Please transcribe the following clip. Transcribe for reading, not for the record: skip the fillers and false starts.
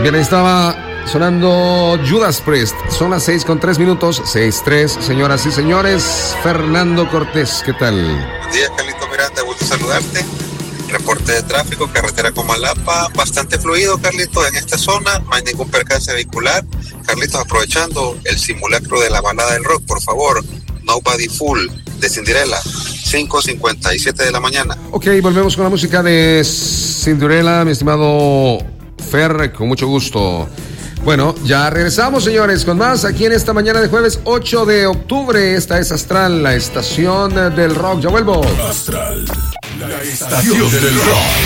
Bien, ahí estaba sonando Judas Priest. Son las 6:03, 6:03, señoras y señores. Fernando Cortés, ¿qué tal? Buenos días, Carlito Miranda, gusto saludarte. Reporte de tráfico, carretera Comalapa, bastante fluido, Carlitos, en esta zona, no hay ningún percance vehicular. Carlitos, aprovechando el simulacro de la balada del rock, por favor, Nobody Fool, de Cinderella, 5:57 de la mañana. Ok, volvemos con la música de Cinderella, mi estimado Fer, con mucho gusto. Bueno, ya regresamos, señores, con más aquí en esta mañana de jueves 8 de octubre. Esta es Astral, la estación del rock. Ya vuelvo. Astral, la estación del rock.